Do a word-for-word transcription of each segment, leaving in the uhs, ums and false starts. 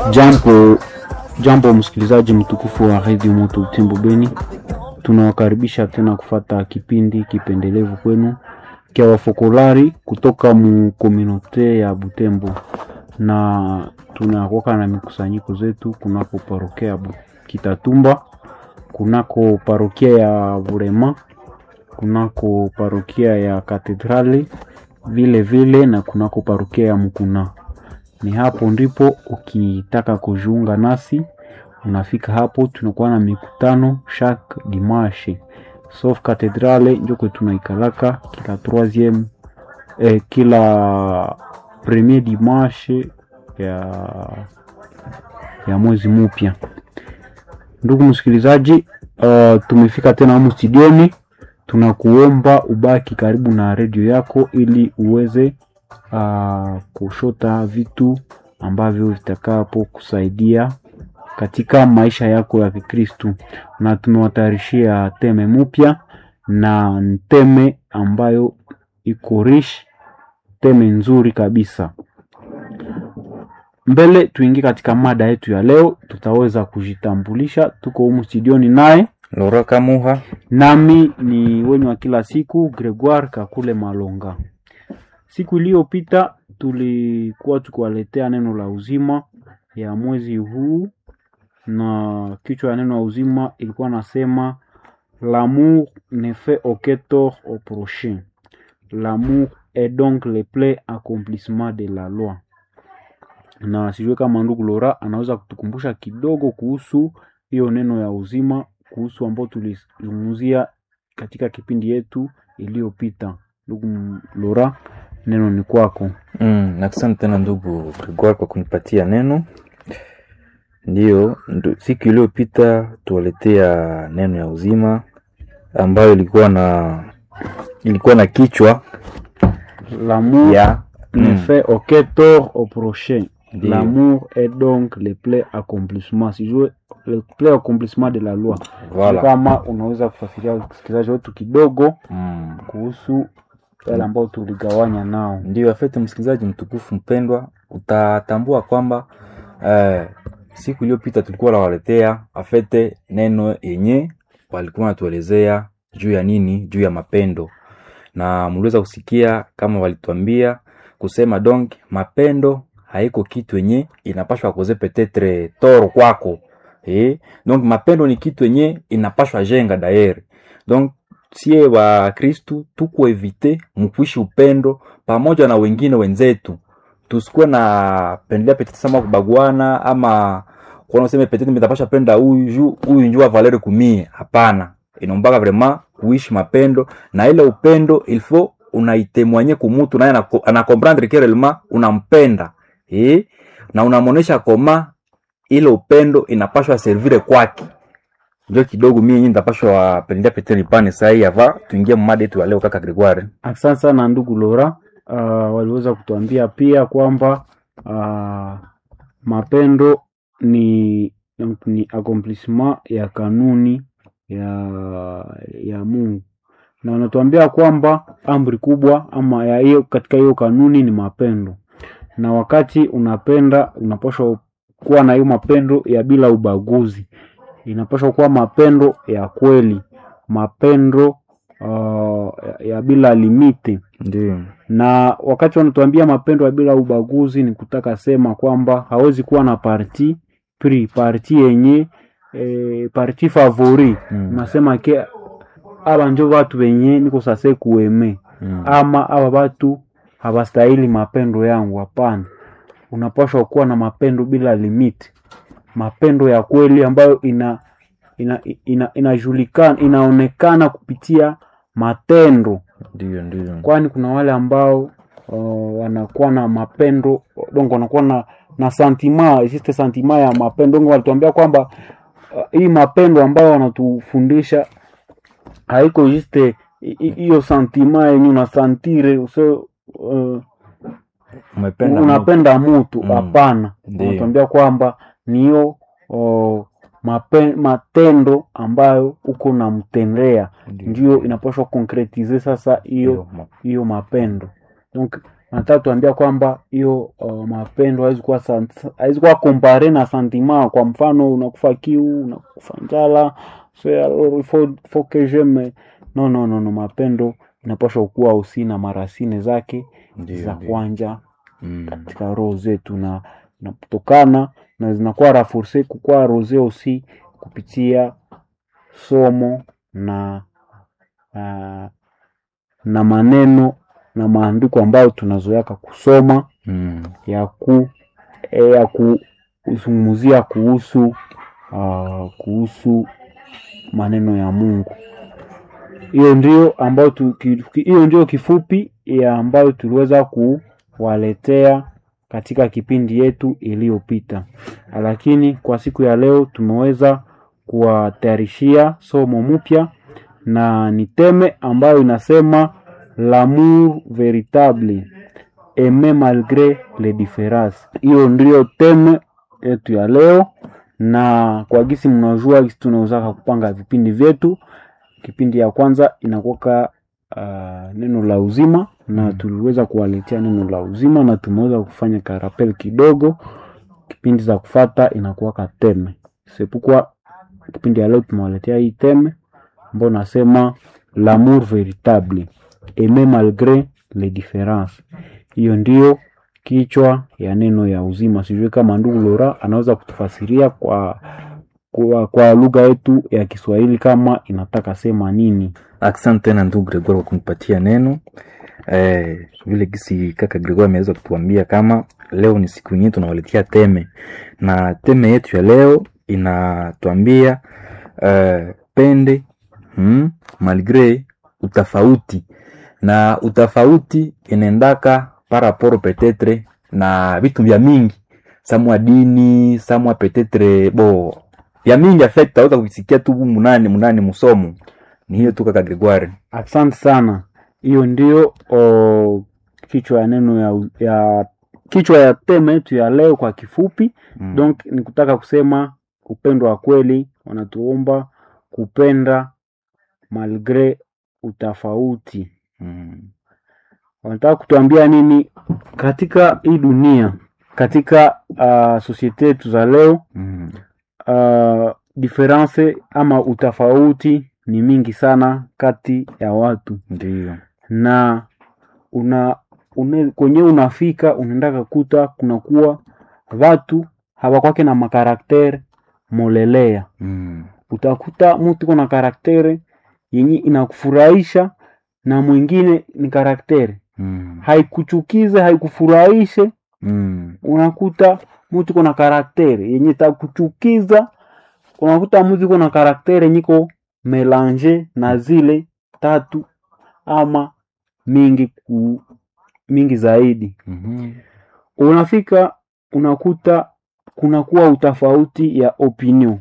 Jambo, jambo msikilizaji mtukufu wa Radio Moto Butembo Beni, tunawakaribisha tena kufata kipindi kipendelevu kwenu kia wafokolari kutoka mu community ya Butembo, na tunakoka na mikusanyiko zetu kunako parokia Kitatumba, kunako parokia ya Burema, kunako parokia ya Katedrali, vile vile na kunako parokia ya Mukuna. Ni hapo ndipo ukitaka kujiunga nasi unafika hapo. Tunakuwa na mikutano chaque dimanche, sauf Katedrale njoko tunaikalaka kila troisième eh, kila premier dimanche ya ya mwezi mpya. Ndugu msikilizaji, uh, tumefika tena humu studioni. Tunakuomba ubaki karibu na radio yako ili uweze uh, kushota vitu ambavyo vitakapo kusaidia katika maisha yako ya Kikristo. Na tumewatayarishia teme mpya, na teme ambayo iko rich, teme nzuri kabisa. Mbele tuingie katika mada yetu ya leo, tutaweza kujitambulisha. Tuko humu studioni naye Laura Kamuha, nami ni wenye wa kila siku Gregoire Kakule Malonga. Siku iliyopita tulikuwa tukiwaletea neno la uzima ya mwezi huu, na kichwa ya neno la uzima ilikuwa nasema l'amour ne fait aucun tort au prochain. L'amour est donc le plein accomplissement de la loi. Na sijue kama ndugu Laura anaweza kutukumbusha kidogo kuhusu hiyo neno ya uzima, kuhusu ambao tulizungumzia katika kipindi yetu iliyopita. Ndugu Laura, neno ni kwako. Mm, asante tena ndugu Gregoire kwa kunipatia neno. Ndio, siku iliyopita tuwaletea neno ya uzima ambayo ilikuwa na ilikuwa na kichwa l'amour ya ne mm. fait aucun tort au prochain. Ndio. L'amour est donc le plein accomplissement. Si je le plein accomplissement de la loi. Voilà. Kama unaweza kufasiria kusikilizaji wetu kidogo Mm. kuhusu wale ambao tuligawanya nao. Ndio, afete msikilizaji mtukufu mpendwa, utatambua kwamba eh, siku iliyopita tulikuwa nawaletea afete neno yenye walikuwa natuelezea juu ya nini, juu ya mapendo. Na mliweza kusikia kama walituambia kusema donc mapendo haiko kitu yenye inapashwa koze peut-être toro kwako. Eh, donc mapendo ni kitu yenye inapashwa jenga daire. Donc sie wa Kristu tuko evite mkuishi upendo pamoja na wengine wenzetu. Tusikuwe na pendelea petite sama kubaguana ama kuona useme petite mtapasha penda huyu huyu njua valeur kumie. Hapana. Inombaka vraiment kuishi mapendo, na ile upendo il faut unaitemwanye kumutu naye ana comprendre que réellement unampenda. Eh, na unamonesha koma ile upendo inapashwa servire kwake. Ndio kidogo mimi nitapashwa pendelea petite nipane saa hii ava tuingie mada yetu ya leo kaka Gregoire. Asante sana ndugu Laura. Uh, waliweza kutuambia pia kwamba uh, mapendo ni ni accomplissement ya kanuni ya ya Mungu, na wanatuambia kwamba amri kubwa ama ya hiyo katika hiyo kanuni ni mapendo. Na wakati unapenda unapaswa kuwa na hiyo mapendo ya bila ubaguzi, inapaswa kuwa mapendo ya kweli, mapendo uh, ya bila limite. Ndio. Na wakati wanatuambia mapendo ya bila ubaguzi ni kutaka sema kwamba hawezi kuwa na parti pri parti yenye eh, parti favori. Mm. Nasema ke aba njo watu wenye niko sasa kueme. Mm. Ama aba watu hawastahili mapendo yangu. Hapana. Unapaswa kuwa na mapendo bila limit. Mapendo ya kweli ambayo ina ina ina inajulikana, inaonekana kupitia matendo. Ndio, ndio. Kwani kuna wale ambao uh, wanakuwa na mapendo, donc wanakuwa na na sentiment, juste sentiment ya mapendo. Ngo walituambia kwamba uh, hii mapendo ambayo wanatufundisha haiko juste hiyo sentiment yenye unasantire uso uh, Umependa unapenda mtu. Hapana. Mm. Wanatuambia kwamba ni hiyo uh, mapen, matendo ambayo uko na mtendea ndio inapaswa concretize sasa hiyo hiyo mapendo. Donc nataka tuambia kwamba hiyo uh, mapendo haiwezi kuwa haiwezi kuwa compare na sentiment. Kwa mfano unakufa kiu, unakufa njala, so alors il faut faut que j'aime. No no no no, mapendo inapaswa kuwa usina marasine zake Ndiyo, za ndiyo. kwanja Mm. katika roho zetu, na inatokana na zinakuwa renforcer kukua rose aussi kupitia somo na uh, na maneno na maandiko ambayo tunazoyaka kusoma Mm. ya ku e, ya kuzungumzia kuhusu uh, kuhusu maneno ya Mungu. Hiyo ndio ambayo tu, hiyo ndio kifupi ya ambayo tuliweza kuwaletea katika kipindi yetu iliyopita, lakini kwa siku ya leo tumeweza kuwatayarishia somo mpya, na ni teme ambayo inasema l'amour véritable, aimer malgré les différences. Hiyo ndio teme yetu ya leo, na kwa gisi mnajua gisi tunaweza kupanga vipindi vyetu. Kipindi ya kwanza inakuwa uh, neno la uzima, na mm. tuliweza kuwaletea neno la uzima na tumeweza kufanya karapel kidogo. Kipindi za kufata inakuwa teme. Sepukwa kipindi ya leo tumewaletea hii teme ambayo nasema l'amour véritable, aimer malgré les différences. Hiyo ndio kichwa ya neno ya uzima. Sijui kama ndugu Lora anaweza kutufasiria kwa kwa, kwa lugha yetu ya Kiswahili kama inataka sema nini. Asante tena ndugu Gregor kwa kunipatia neno. Eh, vile gisi kaka Gregor ameweza kutuambia kama leo ni siku nyingine tunawaletea teme. Na teme yetu ya leo inatuambia eh, pende hmm, malgré utafauti. Na utafauti inaendaka paraporo petetre na vitu vya mingi. Samwa dini, samwa petetre bo ya mingi afekta utaweza kusikia tu munane munane musomo. Ni hiyo tu kaka Gregoire. Asante sana. Hiyo ndio o, kichwa ya neno ya, ya kichwa ya teme yetu ya leo kwa kifupi. Mm. Donc ni kutaka kusema upendo wa kweli wanatuomba kupenda malgré utafauti. Mm. Wanataka kutuambia nini katika hii dunia, katika uh, societe yetu za leo? Mm. Uh, difference ama utafauti ni mingi sana kati ya watu. Ndiyo. Na una une, kwenye unafika unaendaka kuta kunakuwa watu hawakwake na makaraktere molelea. Mm. Utakuta mtu kuna karaktere yenye inakufurahisha na mwingine ni karaktere mm. haikuchukize, haikufurahishe. Mm. Unakuta mtu kuna karaktere yenye takuchukiza, unakuta mtu kuna karaktere niko melange na zile tatu ama mingi ku, mingi zaidi. Mm-hmm. Unafika unakuta kuna kuwa utafauti ya opinion,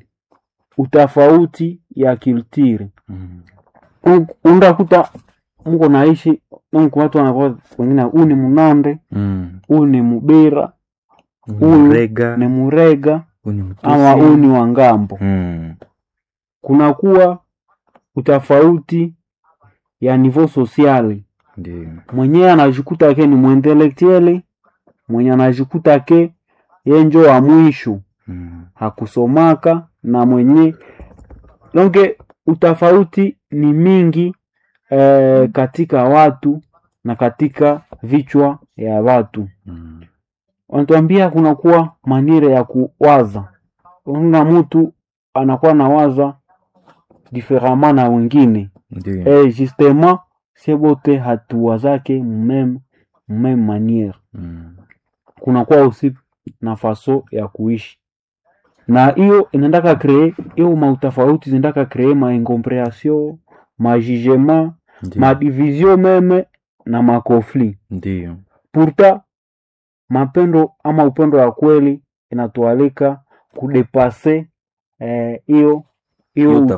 utafauti ya culture. Mm-hmm. Unakuta mko naishi mko watu wanakuwa wengine huu ni Munande, huu mm. ni Mubira, huu ni Murega, ama huu ni Wangambo. Mm. Kuna kuwa utafauti ya niveau sociale. Ndiyo. Mwenye anajikuta yake ni mwintellectuel, mwenye anajikuta yake yenjo wa mwisho. Mm. Hakusomaka, na mwenye longe utafauti ni mingi eh, katika watu na katika vichwa ya watu. Mm. Wanatuambia kuna kuwa manire ya kuwaza. Una mtu anakuwa na waza différemment na wengine. Ndiyo. Eh, justement sebote hatua zake mmem mmem maniere. Mm. Kuna kuwa usi na faso ya kuishi. Na hiyo inaendaka créer hiyo mautafauti zindaka créer ma incompréhension, ma jugement, ma division meme na ma conflit. Ndiyo. Pourtant mapendo ama upendo wa kweli inatualika kudepase hiyo eh, hiyo